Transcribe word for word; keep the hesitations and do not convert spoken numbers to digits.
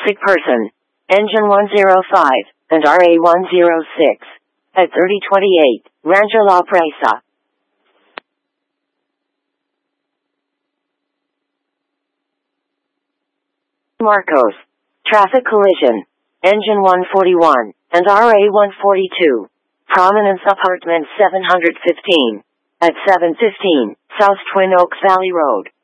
sick person. Engine one oh five, and R A one oh six. At thirty twenty-eight, Rancho La Presa. Marcos. Traffic collision. Engine one forty-one, and R A one forty-two. Prominence Apartment seven fifteen. At seven fifteen, South Twin Oaks Valley Road.